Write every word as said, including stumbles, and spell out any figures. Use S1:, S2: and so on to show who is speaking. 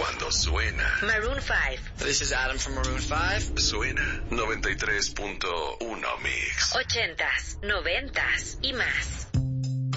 S1: cuando suena.
S2: Maroon five.
S3: This is Adam from Maroon five.
S1: Suena noventa y tres punto uno Mix.
S2: Ochentas, noventas y más.